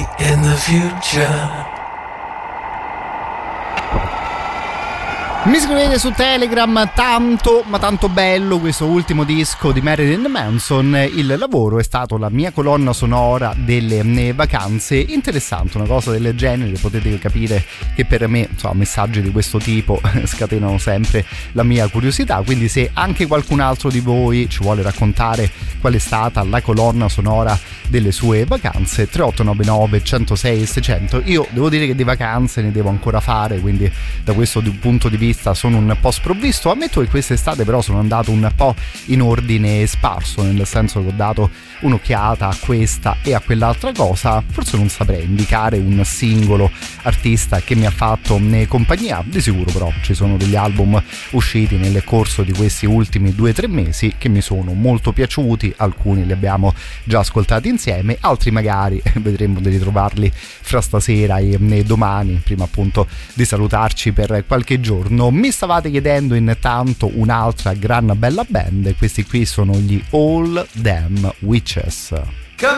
in the future. Mi scrivete su Telegram, tanto ma tanto bello questo ultimo disco di Marilyn Manson. Il lavoro è stato la mia colonna sonora delle vacanze. Interessante, una cosa del genere. Potete capire che per me, insomma, messaggi di questo tipo scatenano sempre la mia curiosità. Quindi se anche qualcun altro di voi ci vuole raccontare qual è stata la colonna sonora delle sue vacanze, 3899 106 600. Io devo dire che di vacanze ne devo ancora fare, quindi da questo punto di vista sono un po' sprovvisto. Ammetto che quest'estate però sono andato un po' in ordine sparso, nel senso che ho dato un'occhiata a questa e a quell'altra cosa. Forse non saprei indicare un singolo artista che mi ha fatto compagnia. Di sicuro però ci sono degli album usciti nel corso di questi ultimi 2-3 mesi che mi sono molto piaciuti. Alcuni li abbiamo già ascoltati insieme, altri magari vedremo di ritrovarli fra stasera e domani, prima appunto di salutarci per qualche giorno. Mi stavate chiedendo intanto un'altra gran bella band. Questi qui sono gli All Them Witches.